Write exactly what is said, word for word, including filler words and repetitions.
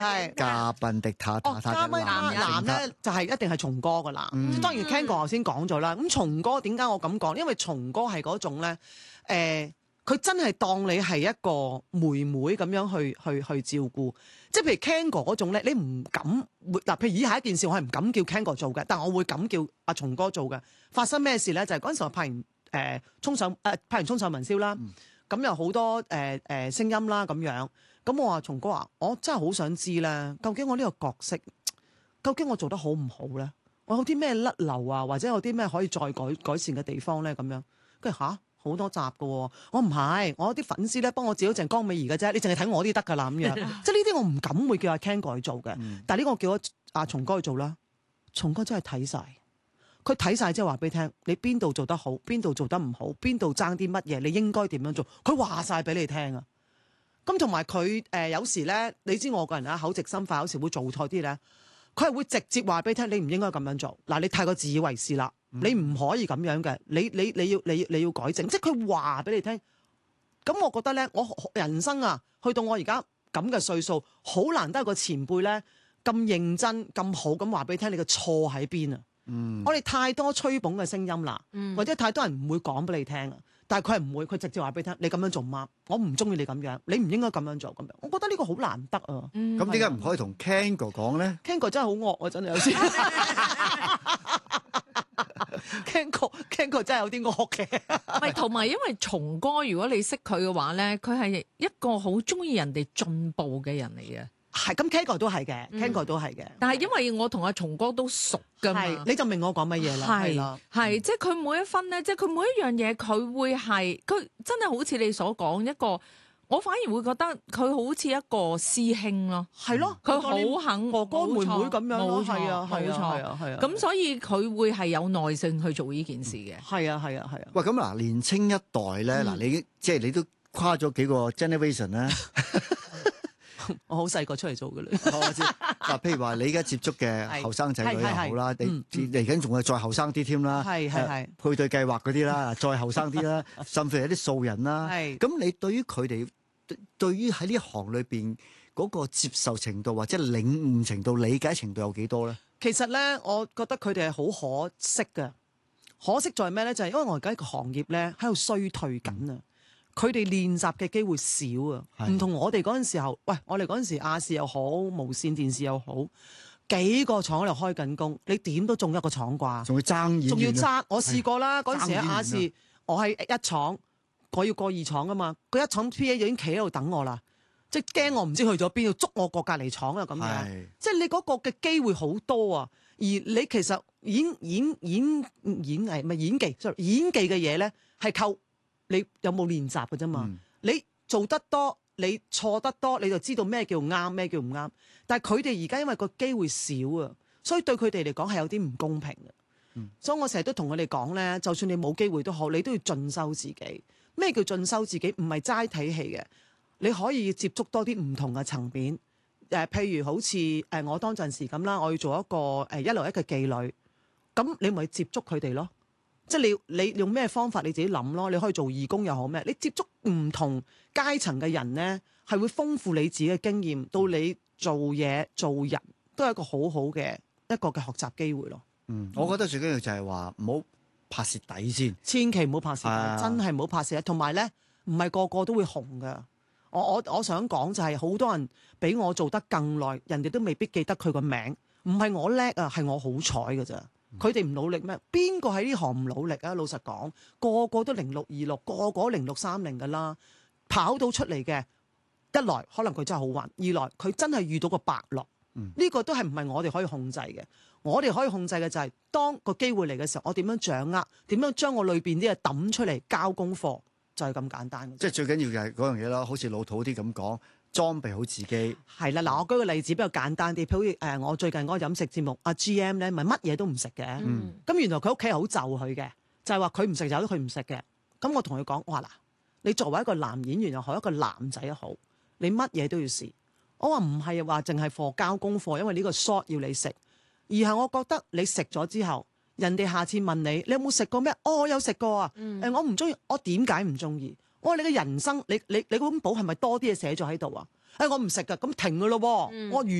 係嘉賓的他他哦， 他嘉賓的男男咧就係一定係松哥噶啦。 嗯當然 Ken 哥頭先講咗啦。咁松哥點解我咁講？因為松哥係嗰種咧，誒、呃，佢真係當你係一個妹妹咁樣去去去照顧。即係譬如 Ken 哥嗰種咧，你唔敢嗱，譬如以下一件事，我係唔敢叫 Ken 哥做嘅，但我會敢叫阿松哥做嘅。發生咩事咧？就係嗰陣時我拍完誒衝上誒拍完衝上雲霄啦，咁、嗯、有好多誒誒、呃呃、聲音啦咁樣。咁我話松哥啊，我真係好想知咧，究竟我呢個角色，究竟我做得好唔好咧？我有啲咩甩漏啊，或者有啲咩可以再改改善嘅地方咧？咁樣跟住吓好多集㗎喎，我唔係，我啲粉絲咧幫我照咗淨江美儀嘅啫，你淨係睇我啲得㗎啦咁樣，即係呢啲我唔敢會叫阿 Ken 哥去做嘅，嗯、但係呢個叫咗阿松哥去做啦，松哥真係睇晒，佢睇晒之後話俾你聽，你邊度做得好，邊度做得唔好，邊度爭啲乜嘢，你應該點樣做，佢話晒俾你聽啊！咁同埋佢誒有時咧，你知我個人啊口直心快，有時會做錯啲咧，佢係會直接話俾你聽，你唔應該咁樣做。嗱，你太過自以為是啦，嗯、你唔可以咁樣嘅，你你你要你要你要改正，即係佢話俾你聽。咁我覺得咧，我人生啊，去到我而家咁嘅歲數，好難得有個前輩咧咁認真咁好咁話俾你聽，你嘅錯喺邊啊！嗯、我哋太多吹捧嘅聲音啦，嗯、或者太多人唔會講俾你聽啊。但係佢係唔會，佢直接話俾你聽，你咁樣做唔啱，我唔中意你咁樣，你唔應該咁樣做咁樣。我覺得呢個好難得啊！ 咁點解唔可以同 Ken 哥講咧 ？Ken 哥真係好惡啊！真係有時，Ken 哥 Ken 哥真係有啲惡嘅。 唔係，同埋因為松哥，如果你識佢嘅話咧，佢係一個好中意人哋進步嘅人嚟嘅。 係咁 Ken 哥都係嘅 Ken 哥都係嘅。 但係因為我同阿松哥都熟㗎嘛， 你就明我講乜嘢啦。係啦， 係即係佢每一分咧，即係佢每一樣嘢，佢會係佢真係好似你所講一個，我反而會覺得佢好似一個師兄咯。 係咯， 佢好肯哥哥妹妹咁樣咯。 冇錯， 係啊， 冇錯， 係啊，係啊。 咁所以佢會係有耐性去做呢件事嘅。 係啊，係啊，係啊。 喂，咁嗱，年青一代咧，嗱，你即係你都跨咗幾個 generation 啦。 我好細個出嚟做嘅啦。 我知嗱，譬如話你而家接觸嘅後生仔女又好啦，你嚟緊仲係再後生啲添啦， 係係係配對計劃嗰啲啦，再後生啲啦，甚至係啲素人啦。係咁，你對於佢哋對於喺呢行裏邊嗰個接受程度或者領悟程度、理解程度有幾多咧？ 其實咧，我覺得佢哋係好可惜嘅。可惜在咩咧？就係因為我而家個行業咧喺度衰退緊啊。佢哋練習嘅機會少啊，唔同我哋嗰陣時候。喂，我哋嗰陣時亞視又好，無線電視又好，幾個廠喺度開緊工，你點都中一個廠啩？ 仲要爭演員， 仲要爭。我試過啦，嗰陣時喺亞視， 啊、 我係一廠，我要過二廠噶嘛，佢一廠 P A 已經企喺度等我啦，即係驚我唔知去咗邊，要捉我過隔離廠啊咁樣。是即係你嗰個嘅機會好多啊，而你其實演演演演藝唔係演技，sorry，演技嘅嘢咧係靠你有冇練習嘅啫嘛？嗯、你做得多，你錯得多，你就知道咩叫啱，咩叫唔啱。但係佢哋而家因為個機會少啊，所以對佢哋嚟講係有啲唔公平嘅。嗯、所以我成日都同佢哋講咧，就算你冇機會都好，你都要進修自己。咩叫進修自己？唔係齋睇戲嘅，你可以接觸多啲唔同嘅層面。誒、呃，譬如好似誒、呃，我當陣時咁啦，我要做一個誒、呃、一樓一嘅妓女，咁你咪接觸佢哋咯。即係你你用咩方法你自己諗咯，你可以做義工又好咩？你接觸唔同階層嘅人咧，係會豐富你自己嘅經驗，到你做嘢做人都係一個好好嘅一個嘅學習機會咯。 嗯，我覺得最緊要就係話唔好拍蝕底先， 千祈唔好拍蝕底， 啊、 真係唔好拍蝕底。同埋咧，唔係個個都會紅噶。我我我想講就係好多人比我做得更耐，人哋都未必記得佢個名。唔係我叻啊，係我好彩㗎咋。佢哋唔努力咩？邊個喺呢行唔努力啊？老實講，個個都零六二六，個個零六三零噶啦。跑到出嚟嘅，一來可能佢真係好運，二來佢真係遇到個伯樂。呢、嗯、個都係唔係我哋可以控制嘅。我哋可以控制嘅就係、是、當個機會嚟嘅時候，我點樣掌握？點樣將我裏邊啲嘢抌出嚟交功課，就係、是、咁簡單。 即係最緊要嘅係嗰樣嘢啦，好似老土啲咁講。裝備好自己係啦，嗱，我舉個例子比較簡單啲，譬如誒，我最近嗰個飲食節目，阿 G M 咧，咪乜嘢都唔食嘅，咁、嗯、原來佢屋企係好就佢嘅，就係話佢唔食就由佢唔食嘅。咁我同佢講，我話嗱，你作為一個男演員又好，一個男仔又好，你乜嘢都要試。我話唔係話淨係課交功課，因為呢個 short 要你食，而係我覺得你食咗之後，人哋下次問你，你有冇食過咩？哦，我有食過啊，誒、嗯呃，我唔中意，我點解唔中意？我話你嘅人生，你你你嗰本簿係咪多啲嘢寫咗喺度啊？ 誒我唔食㗎，咁停㗎咯喎， 嗯我完